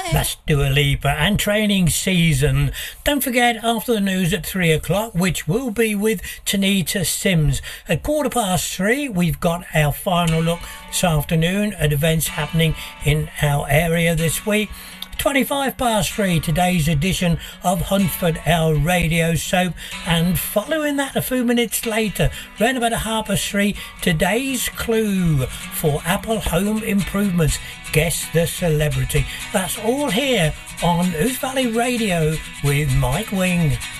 That's Dua Lipa and Training Season. Don't forget, after the news at 3 o'clock, which will be with Tanita Sims. At 3:15, we've got our final look this afternoon at events happening in our area this week. 3:25, today's edition of Huntford, our radio soap, and following that a few minutes later, round about 3:30, today's clue for Apple Home Improvements. Guess the celebrity. That's all here on Ouse Valley Radio with Mike Wing.